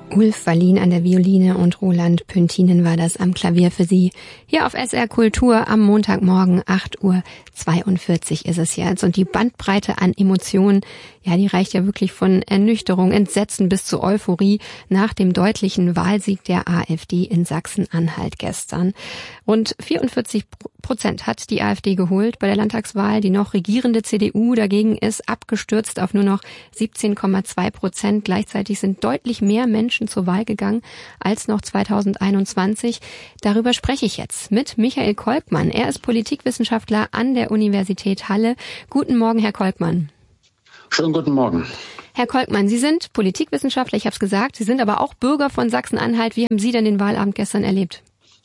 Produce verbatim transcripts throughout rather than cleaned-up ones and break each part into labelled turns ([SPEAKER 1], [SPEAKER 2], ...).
[SPEAKER 1] Ulf Wallin an der Violine und Roland Püntinen war das am Klavier für Sie. Hier auf S R Kultur am Montagmorgen, acht Uhr zweiundvierzig ist es jetzt. Und die Bandbreite an Emotionen, ja, die reicht ja wirklich von Ernüchterung, Entsetzen bis zu Euphorie nach dem deutlichen Wahlsieg der AfD in Sachsen-Anhalt gestern. Rund vierundvierzig Prozent hat die AfD geholt bei der Landtagswahl. Die noch regierende C D U dagegen ist abgestürzt auf nur noch siebzehn Komma zwei Prozent. Gleichzeitig sind deutlich mehr Menschen zur Wahl gegangen als noch zweitausendeinundzwanzig. Darüber spreche ich jetzt mit Michael Kolkmann. Er ist Politikwissenschaftler an der Universität Halle. Guten Morgen, Herr Kolkmann.
[SPEAKER 2] Schönen guten Morgen.
[SPEAKER 1] Herr Kolkmann, Sie sind Politikwissenschaftler, ich habe es gesagt. Sie sind aber auch Bürger von Sachsen-Anhalt. Wie haben Sie denn den Wahlabend gestern erlebt?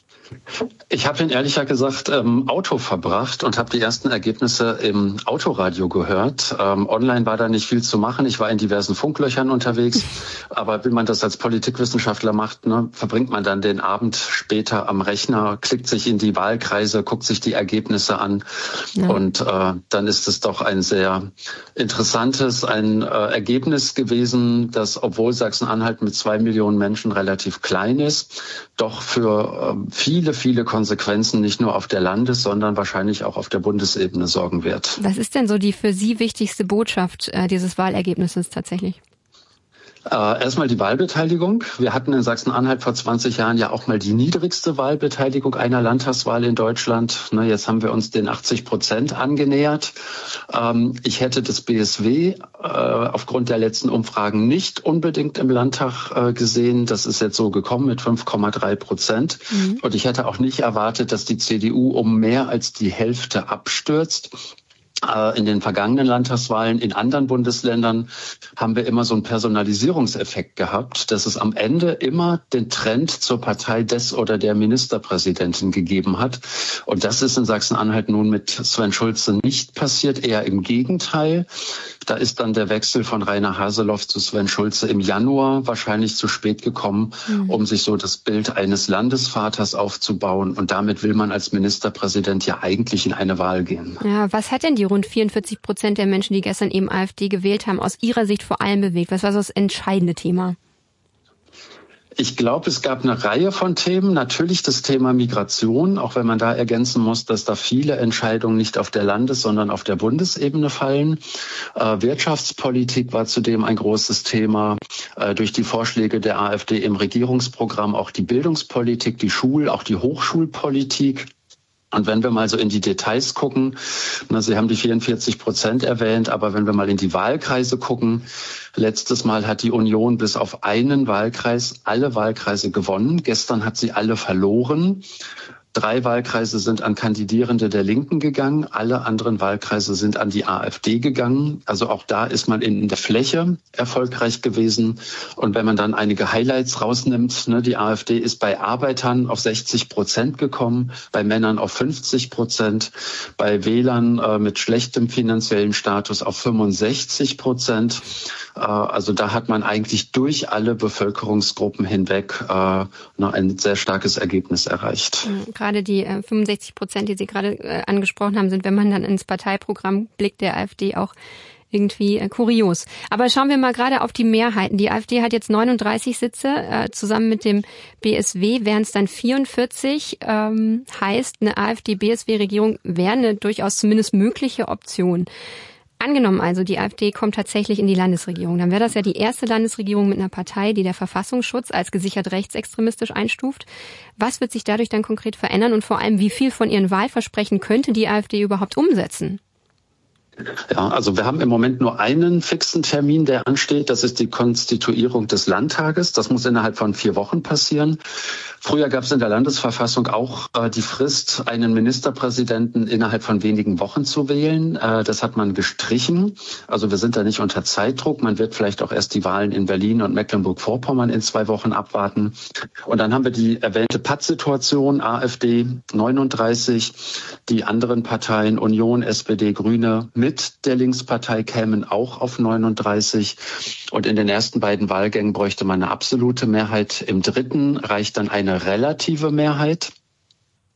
[SPEAKER 2] Ich habe ihn ehrlich gesagt im Auto verbracht und habe die ersten Ergebnisse im Autoradio gehört. Ähm, online war da nicht viel zu machen. Ich war in diversen Funklöchern unterwegs. Aber wie man das als Politikwissenschaftler macht, ne, verbringt man dann den Abend später am Rechner, klickt sich in die Wahlkreise, guckt sich die Ergebnisse an. Ja. Und äh, dann ist es doch ein sehr interessantes ein äh, Ergebnis gewesen, dass, obwohl Sachsen-Anhalt mit zwei Millionen Menschen relativ klein ist, doch für äh, viele viele, viele Konsequenzen nicht nur auf der Landes-, sondern wahrscheinlich auch auf der Bundesebene sorgen wird.
[SPEAKER 1] Was ist denn so die für Sie wichtigste Botschaft äh, dieses Wahlergebnisses tatsächlich?
[SPEAKER 2] Äh, erstmal die Wahlbeteiligung. Wir hatten in Sachsen-Anhalt vor zwanzig Jahren ja auch mal die niedrigste Wahlbeteiligung einer Landtagswahl in Deutschland. Ne, jetzt haben wir uns den achtzig Prozent angenähert. Ähm, ich hätte das B S W äh, aufgrund der letzten Umfragen nicht unbedingt im Landtag äh, gesehen. Das ist jetzt so gekommen mit fünf Komma drei Prozent. Mhm. Und ich hätte auch nicht erwartet, dass die C D U um mehr als die Hälfte abstürzt. In den vergangenen Landtagswahlen in anderen Bundesländern haben wir immer so einen Personalisierungseffekt gehabt, dass es am Ende immer den Trend zur Partei des oder der Ministerpräsidentin gegeben hat. Und das ist in Sachsen-Anhalt nun mit Sven Schulze nicht passiert, eher im Gegenteil. Da ist dann der Wechsel von Rainer Haseloff zu Sven Schulze im Januar wahrscheinlich zu spät gekommen, mhm. um sich so das Bild eines Landesvaters aufzubauen. Und damit will man als Ministerpräsident ja eigentlich in eine Wahl gehen.
[SPEAKER 1] Ja, was hat denn die rund vierundvierzig Prozent der Menschen, die gestern eben AfD gewählt haben, aus Ihrer Sicht vor allem bewegt? Was war so das entscheidende Thema?
[SPEAKER 2] Ich glaube, es gab eine Reihe von Themen. Natürlich das Thema Migration, auch wenn man da ergänzen muss, dass da viele Entscheidungen nicht auf der Landes-, sondern auf der Bundesebene fallen. Äh, Wirtschaftspolitik war zudem ein großes Thema. Äh, durch die Vorschläge der AfD im Regierungsprogramm auch die Bildungspolitik, die Schul-, auch die Hochschulpolitik. Und wenn wir mal so in die Details gucken, na, Sie haben die vierundvierzig Prozent erwähnt, aber wenn wir mal in die Wahlkreise gucken, letztes Mal hat die Union bis auf einen Wahlkreis alle Wahlkreise gewonnen. Gestern hat sie alle verloren. Drei Wahlkreise sind an Kandidierende der Linken gegangen, alle anderen Wahlkreise sind an die AfD gegangen. Also auch da ist man in der Fläche erfolgreich gewesen. Und wenn man dann einige Highlights rausnimmt, ne, die AfD ist bei Arbeitern auf sechzig Prozent gekommen, bei Männern auf fünfzig Prozent, bei Wählern äh, mit schlechtem finanziellen Status auf fünfundsechzig Prozent. Äh, also da hat man eigentlich durch alle Bevölkerungsgruppen hinweg äh, noch ein sehr starkes Ergebnis erreicht.
[SPEAKER 1] Gerade die äh, fünfundsechzig Prozent, die Sie gerade äh, angesprochen haben, sind, wenn man dann ins Parteiprogramm blickt, der AfD auch irgendwie äh, kurios. Aber schauen wir mal gerade auf die Mehrheiten. Die AfD hat jetzt neununddreißig Sitze, äh, zusammen mit dem B S W wären es dann vierundvierzig. Ähm, heißt, eine AfD-B S W-Regierung wäre eine durchaus zumindest mögliche Option. Angenommen also, die AfD kommt tatsächlich in die Landesregierung, dann wäre das ja die erste Landesregierung mit einer Partei, die der Verfassungsschutz als gesichert rechtsextremistisch einstuft. Was wird sich dadurch dann konkret verändern und vor allem, wie viel von ihren Wahlversprechen könnte die AfD überhaupt umsetzen?
[SPEAKER 2] Ja, also wir haben im Moment nur einen fixen Termin, der ansteht. Das ist die Konstituierung des Landtages. Das muss innerhalb von vier Wochen passieren. Früher gab es in der Landesverfassung auch äh, die Frist, einen Ministerpräsidenten innerhalb von wenigen Wochen zu wählen. Äh, das hat man gestrichen. Also wir sind da nicht unter Zeitdruck. Man wird vielleicht auch erst die Wahlen in Berlin und Mecklenburg-Vorpommern in zwei Wochen abwarten. Und dann haben wir die erwähnte Pattsituation, AfD neununddreißig, die anderen Parteien Union, S P D, Grüne mit der Linkspartei kämen auch auf neununddreißig. Und in den ersten beiden Wahlgängen bräuchte man eine absolute Mehrheit. Im dritten reicht dann eine relative Mehrheit.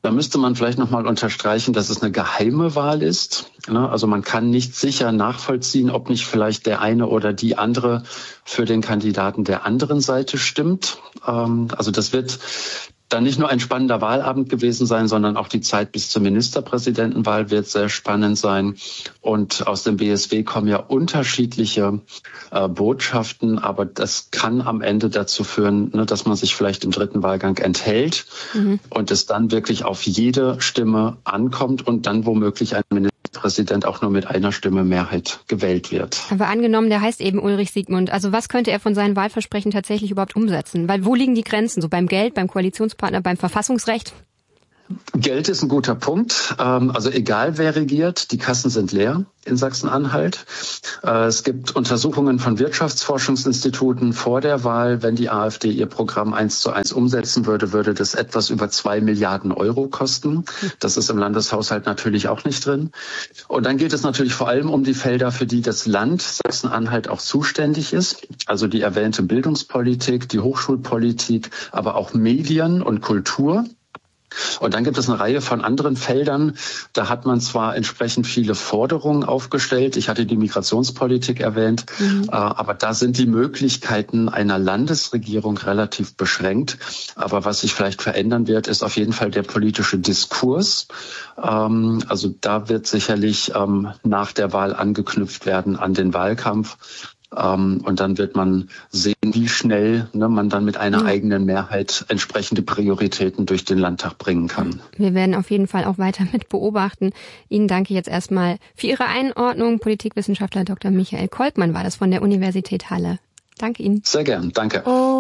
[SPEAKER 2] Da müsste man vielleicht nochmal unterstreichen, dass es eine geheime Wahl ist. Also man kann nicht sicher nachvollziehen, ob nicht vielleicht der eine oder die andere für den Kandidaten der anderen Seite stimmt. Also das wird dann nicht nur ein spannender Wahlabend gewesen sein, sondern auch die Zeit bis zur Ministerpräsidentenwahl wird sehr spannend sein. Und aus dem B S W kommen ja unterschiedliche äh, Botschaften, aber das kann am Ende dazu führen, ne, dass man sich vielleicht im dritten Wahlgang enthält mhm. und es dann wirklich auf jede Stimme ankommt und dann womöglich ein Ministerpräsident auch nur mit einer Stimme Mehrheit gewählt wird.
[SPEAKER 1] Aber angenommen, der heißt eben Ulrich Siegmund. Also was könnte er von seinen Wahlversprechen tatsächlich überhaupt umsetzen? Weil wo liegen die Grenzen? So beim Geld, beim Koalitionspartner, beim Verfassungsrecht?
[SPEAKER 2] Geld ist ein guter Punkt. Also egal wer regiert, die Kassen sind leer in Sachsen-Anhalt. Es gibt Untersuchungen von Wirtschaftsforschungsinstituten vor der Wahl. Wenn die AfD ihr Programm eins zu eins umsetzen würde, würde das etwas über zwei Milliarden Euro kosten. Das ist im Landeshaushalt natürlich auch nicht drin. Und dann geht es natürlich vor allem um die Felder, für die das Land Sachsen-Anhalt auch zuständig ist. Also die erwähnte Bildungspolitik, die Hochschulpolitik, aber auch Medien und Kultur. Und dann gibt es eine Reihe von anderen Feldern. Da hat man zwar entsprechend viele Forderungen aufgestellt. Ich hatte die Migrationspolitik erwähnt. Mhm. Aber da sind die Möglichkeiten einer Landesregierung relativ beschränkt. Aber was sich vielleicht verändern wird, ist auf jeden Fall der politische Diskurs. Also da wird sicherlich nach der Wahl angeknüpft werden an den Wahlkampf. Um, und dann wird man sehen, wie schnell ne, man dann mit einer ja. eigenen Mehrheit entsprechende Prioritäten durch den Landtag bringen kann.
[SPEAKER 1] Wir werden auf jeden Fall auch weiter mit beobachten. Ihnen danke jetzt erstmal für Ihre Einordnung. Politikwissenschaftler Doktor Michael Kolkmann war das von der Universität Halle. Danke Ihnen.
[SPEAKER 2] Sehr gern, danke.
[SPEAKER 1] Oh.